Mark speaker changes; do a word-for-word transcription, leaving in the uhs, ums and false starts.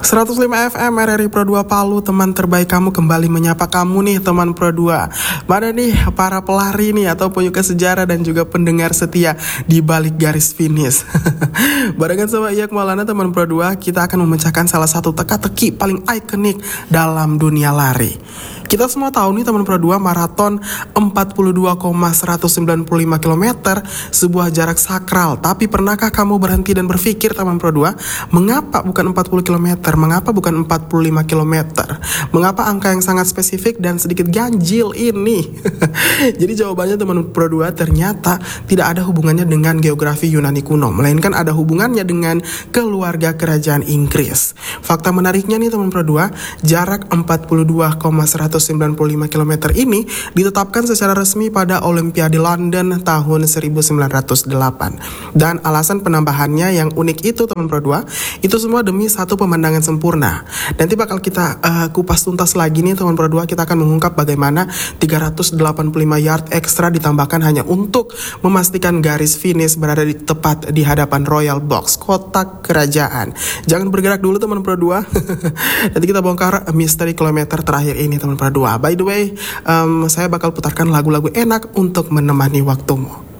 Speaker 1: seratus lima F M R R I Pro dua Palu, teman terbaik kamu kembali menyapa kamu nih teman Pro dua. Mana nih para pelari nih atau penyuka sejarah dan juga pendengar setia di balik garis finish. Barengan sama Iyak Maulana teman Pro dua, kita akan memecahkan salah satu teka-teki paling ikonik dalam dunia lari. Kita semua tahu nih teman Pro dua, maraton empat puluh dua koma seratus sembilan puluh lima kilometer, sebuah jarak sakral. Tapi pernahkah kamu berhenti dan berpikir teman Pro dua, mengapa bukan empat puluh kilometer? Mengapa bukan empat puluh lima kilometer? Mengapa angka yang sangat spesifik dan sedikit ganjil ini? Jadi jawabannya teman Pro dua, ternyata tidak ada hubungannya dengan geografi Yunani kuno, melainkan ada hubungannya dengan keluarga kerajaan Inggris. Fakta menariknya nih teman Pro dua, jarak empat puluh dua koma seratus sembilan puluh lima kilometer ini ditetapkan secara resmi pada Olimpiade London tahun seribu sembilan ratus delapan. Dan alasan penambahannya yang unik itu teman Pro dua, itu semua demi satu pemandangan sempurna. Nanti bakal kita uh, kupas tuntas lagi nih teman Pro dua, kita akan mengungkap bagaimana tiga ratus delapan puluh lima yard ekstra ditambahkan hanya untuk memastikan garis finish berada di tepat di hadapan Royal Box, kotak kerajaan. Jangan bergerak dulu teman Pro dua. Nanti kita bongkar misteri kilometer terakhir ini teman Pro dua. By the way, um, saya bakal putarkan lagu-lagu enak untuk menemani waktumu.